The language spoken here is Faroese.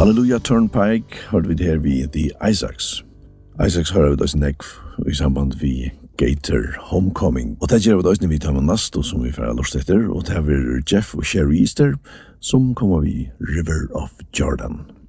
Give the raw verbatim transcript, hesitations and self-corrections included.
Hallelujah Turnpike hørte vi det her vi The Isaacs. Isaacs hører vi det nekv i samband vi Gator Homecoming. Og det gjør vi det vi tar med Nasto som vi får lort etter, og det er Jeff og Sherry Easter som kommer vi River of Jordan.